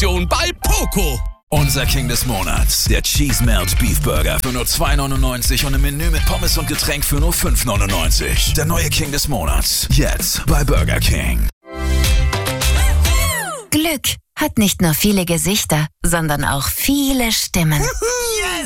bei Poco. Unser King des Monats, der Cheese Melt Beef Burger für nur $2,99 und ein Menü mit Pommes und Getränk für nur $5,99. Der neue King des Monats, jetzt bei Burger King. Glück hat nicht nur viele Gesichter, sondern auch viele Stimmen. Yes!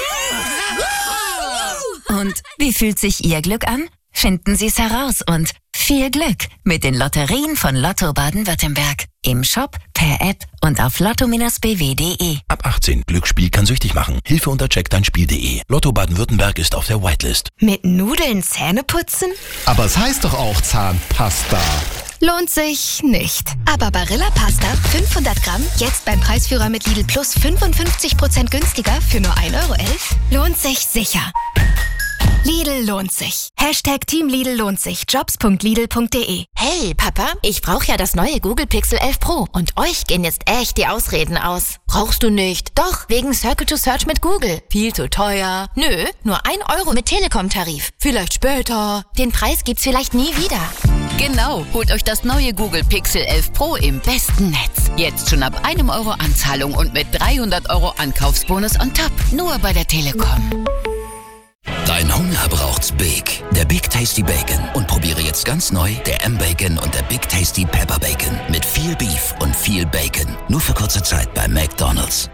Und wie fühlt sich Ihr Glück an? Finden Sie es heraus und viel Glück mit den Lotterien von Lotto Baden-Württemberg. Im Shop, per App und auf lotto-bw.de. Ab 18. Glücksspiel kann süchtig machen. Hilfe unter checkdeinspiel.de. Lotto Baden-Württemberg ist auf der Whitelist. Mit Nudeln Zähne putzen? Aber es heißt doch auch Zahnpasta. Lohnt sich nicht. Aber Barilla Pasta, 500 Gramm, jetzt beim Preisführer mit Lidl Plus 55% günstiger für nur 1,11 €, lohnt sich sicher. Lidl lohnt sich. Hashtag Team Lidl lohnt sich. Jobs.lidl.de. Hey, Papa, ich brauche ja das neue Google Pixel 11 Pro. Und euch gehen jetzt echt die Ausreden aus. Brauchst du nicht? Doch, wegen Circle to Search mit Google. Viel zu teuer. Nö, nur 1 € mit Telekom-Tarif. Vielleicht später. Den Preis gibt's vielleicht nie wieder. Genau, holt euch das neue Google Pixel 11 Pro im besten Netz. Jetzt schon ab 1 € Anzahlung und mit 300 € Ankaufsbonus on top. Nur bei der Telekom. Dein Hunger braucht's Big. Der Big Tasty Bacon. Und probiere jetzt ganz neu der M-Bacon und der Big Tasty Pepper Bacon. Mit viel Beef und viel Bacon. Nur für kurze Zeit bei McDonald's.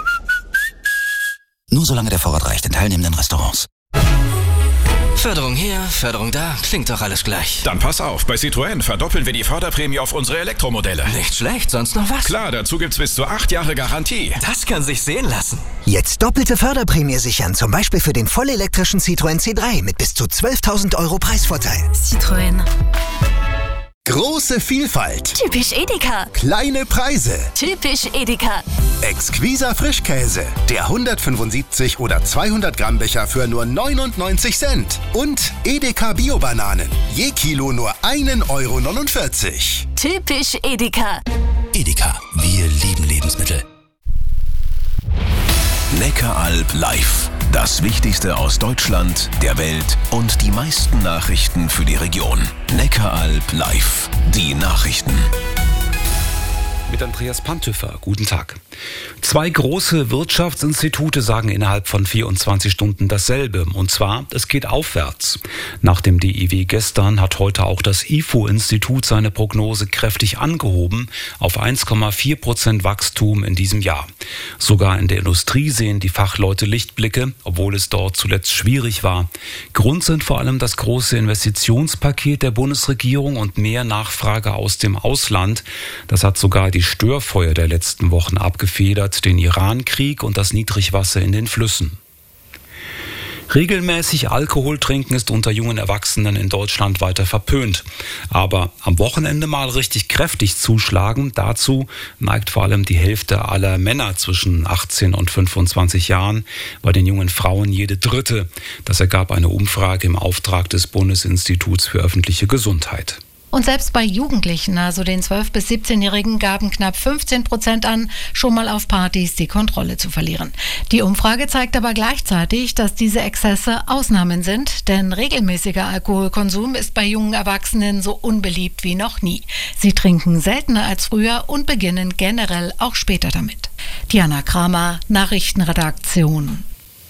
Nur solange der Vorrat reicht in teilnehmenden Restaurants. Förderung hier, Förderung da, klingt doch alles gleich. Dann pass auf, bei Citroën verdoppeln wir die Förderprämie auf unsere Elektromodelle. Nicht schlecht, sonst noch was? Klar, dazu gibt's bis zu 8 Jahre Garantie. Das kann sich sehen lassen. Jetzt doppelte Förderprämie sichern, zum Beispiel für den vollelektrischen Citroën C3 mit bis zu 12.000 € Preisvorteil. Citroën. Große Vielfalt. Typisch Edeka. Kleine Preise. Typisch Edeka. Exquiser Frischkäse. Der 175 oder 200 Gramm Becher für nur 99 Cent. Und Edeka Bio-Bananen. Je Kilo nur 1,49 €. Typisch Edeka. Edeka. Wir lieben Lebensmittel. Neckaralb live. Das Wichtigste aus Deutschland, der Welt und die meisten Nachrichten für die Region. Neckaralb live. Die Nachrichten. Mit Andreas Pantöfer. Guten Tag. 2 große Wirtschaftsinstitute sagen innerhalb von 24 Stunden dasselbe. Und zwar, es geht aufwärts. Nach dem DIW gestern hat heute auch das IFO-Institut seine Prognose kräftig angehoben auf 1,4% Wachstum in diesem Jahr. Sogar in der Industrie sehen die Fachleute Lichtblicke, obwohl es dort zuletzt schwierig war. Grund sind vor allem das große Investitionspaket der Bundesregierung und mehr Nachfrage aus dem Ausland. Das hat sogar die Störfeuer der letzten Wochen abgefedert, den Iran-Krieg und das Niedrigwasser in den Flüssen. Regelmäßig Alkohol trinken ist unter jungen Erwachsenen in Deutschland weiter verpönt. Aber am Wochenende mal richtig kräftig zuschlagen, dazu neigt vor allem die Hälfte aller Männer zwischen 18 und 25 Jahren, bei den jungen Frauen jede dritte. Das ergab eine Umfrage im Auftrag des Bundesinstituts für öffentliche Gesundheit. Und selbst bei Jugendlichen, also den 12- bis 17-Jährigen, gaben knapp 15% an, schon mal auf Partys die Kontrolle zu verlieren. Die Umfrage zeigt aber gleichzeitig, dass diese Exzesse Ausnahmen sind, denn regelmäßiger Alkoholkonsum ist bei jungen Erwachsenen so unbeliebt wie noch nie. Sie trinken seltener als früher und beginnen generell auch später damit. Diana Kramer, Nachrichtenredaktion.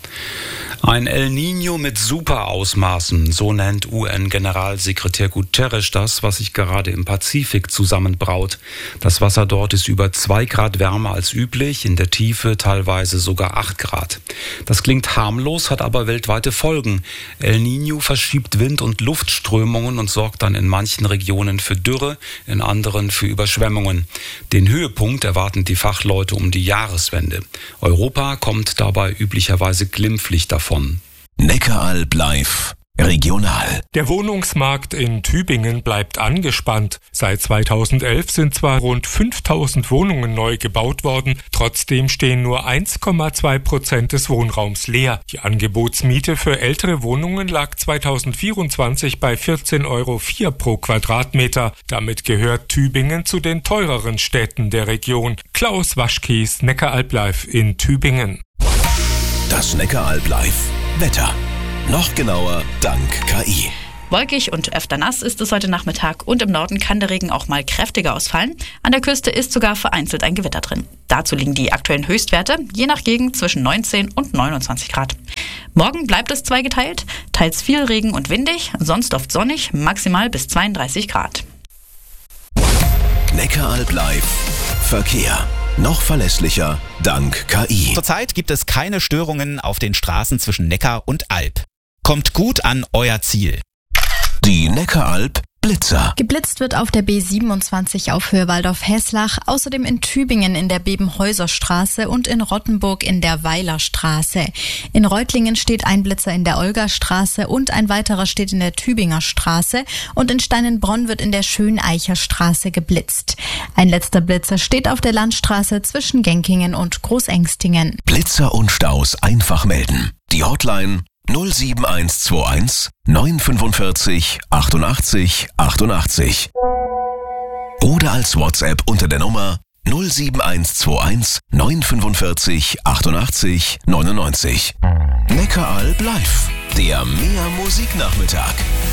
Ein El Niño mit Superausmaßen, so nennt UN-Generalsekretär Guterres das, was sich gerade im Pazifik zusammenbraut. Das Wasser dort ist über 2 Grad wärmer als üblich, in der Tiefe teilweise sogar 8 Grad. Das klingt harmlos, hat aber weltweite Folgen. El Niño verschiebt Wind- und Luftströmungen und sorgt dann in manchen Regionen für Dürre, in anderen für Überschwemmungen. Den Höhepunkt erwarten die Fachleute um die Jahreswende. Europa kommt dabei üblicherweise glimpflich davon. Neckaralb live. Regional. Der Wohnungsmarkt in Tübingen bleibt angespannt. Seit 2011 sind zwar rund 5000 Wohnungen neu gebaut worden, trotzdem stehen nur 1,2% des Wohnraums leer. Die Angebotsmiete für ältere Wohnungen lag 2024 bei 14,04 € pro Quadratmeter. Damit gehört Tübingen zu den teureren Städten der Region. Klaus Waschkies, Neckaralb live in Tübingen. Das Neckaralb live. Wetter. Noch genauer dank KI. Wolkig und öfter nass ist es heute Nachmittag und im Norden kann der Regen auch mal kräftiger ausfallen. An der Küste ist sogar vereinzelt ein Gewitter drin. Dazu liegen die aktuellen Höchstwerte, je nach Gegend, zwischen 19 und 29 Grad. Morgen bleibt es zweigeteilt, teils viel Regen und windig, sonst oft sonnig, maximal bis 32 Grad. Neckaralb live. Verkehr. Noch verlässlicher dank KI. Zurzeit gibt es keine Störungen auf den Straßen zwischen Neckar und Alb. Kommt gut an euer Ziel. Die Neckaralb Blitzer. Geblitzt wird auf der B27 auf Höhe Waldorf-Hesslach, außerdem in Tübingen in der Bebenhäuserstraße und in Rottenburg in der Weilerstraße. In Reutlingen steht ein Blitzer in der Olgastraße und ein weiterer steht in der Tübinger Straße und in Steinenbronn wird in der Schöneicherstraße geblitzt. Ein letzter Blitzer steht auf der Landstraße zwischen Genkingen und Großengstingen. Blitzer und Staus einfach melden. Die Hotline 07121 945 88 88. Oder als WhatsApp unter der Nummer 07121 945 88 99. Neckaralb live, der Mehr Musiknachmittag.